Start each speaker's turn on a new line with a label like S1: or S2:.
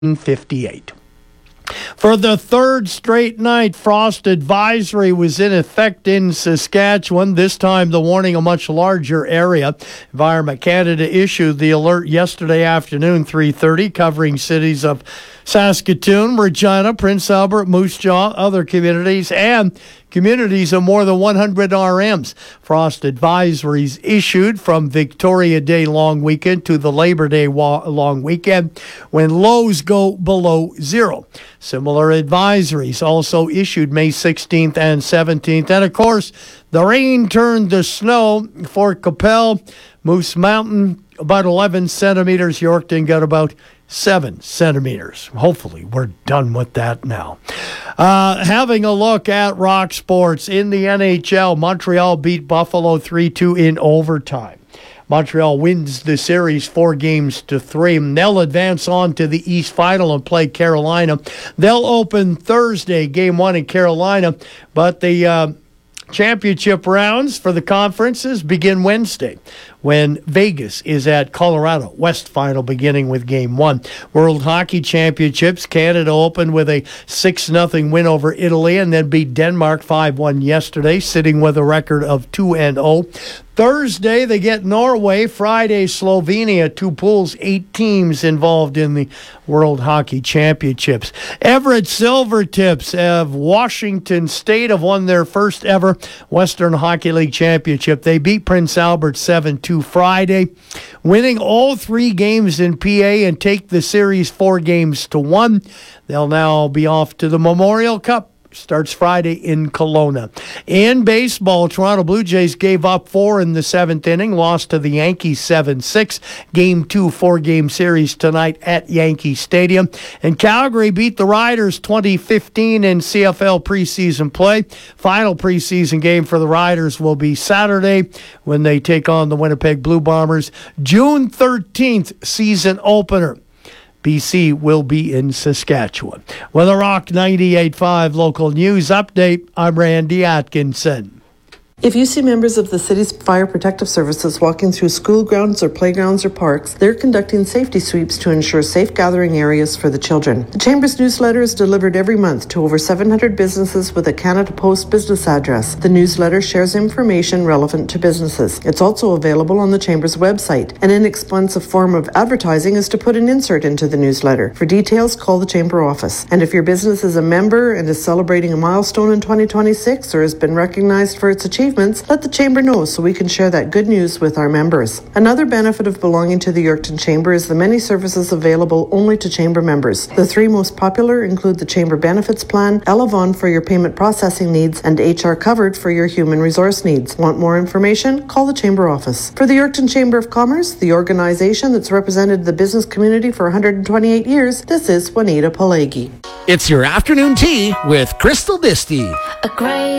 S1: 58. For the third straight night, frost advisory was in effect in Saskatchewan. This time, the warning a much larger area. Environment Canada issued the alert yesterday afternoon, 3:30, covering cities of Saskatoon, Regina, Prince Albert, Moose Jaw, other communities, and communities of more than 100 RMs. Frost advisories issued from Victoria Day long weekend to the Labor Day long weekend when lows go below zero. Similar advisories also issued May 16th and 17th. And of course, the rain turned to snow. Fort Capel, Moose Mountain, about 11 centimeters. Yorkton got about 7 centimeters. Hopefully, we're done with that now. Having a look at rock sports in the NHL, Montreal beat Buffalo 3-2 in overtime. Montreal wins the series 4-3. They'll advance on to the East Final and play Carolina. They'll open Thursday, Game 1 in Carolina, but the championship rounds for the conferences begin Wednesday when Vegas is at Colorado. West Final beginning with Game 1. World Hockey Championships, Canada opened with a 6-0 win over Italy and then beat Denmark 5-1 yesterday, sitting with a record of 2-0. Thursday, they get Norway. Friday, Slovenia. 2 pools, 8 teams involved in the World Hockey Championships. Everett Silvertips of Washington State have won their first ever Western Hockey League Championship. They beat Prince Albert 7-2 Friday, winning all 3 games in PA and take the series 4-1. They'll now be off to the Memorial Cup. Starts Friday in Kelowna. In baseball, Toronto Blue Jays gave up 4 in the 7th inning, lost to the Yankees 7-6. Game 2, 4-game series tonight at Yankee Stadium. And Calgary beat the Riders 2015 in CFL preseason play. Final preseason game for the Riders will be Saturday when they take on the Winnipeg Blue Bombers. June 13th, season opener. BC will be in Saskatchewan. With a Rock 98.5 local news update, I'm Randy Atkinson.
S2: If you see members of the city's fire protective services walking through school grounds or playgrounds or parks, they're conducting safety sweeps to ensure safe gathering areas for the children. The Chamber's newsletter is delivered every month to over 700 businesses with a Canada Post business address. The newsletter shares information relevant to businesses. It's also available on the Chamber's website. An inexpensive form of advertising is to put an insert into the newsletter. For details, call the Chamber office. And if your business is a member and is celebrating a milestone in 2026 or has been recognized for its achievements, let the Chamber know so we can share that good news with our members. Another benefit of belonging to the Yorkton Chamber is the many services available only to Chamber members. The 3 most popular include the Chamber Benefits Plan, Elavon for your payment processing needs, and HR Covered for your human resource needs. Want more information? Call the Chamber office. For the Yorkton Chamber of Commerce, the organization that's represented the business community for 128 years, this is Juanita Pelagi.
S3: It's your afternoon tea with Crystal Disty.
S4: A great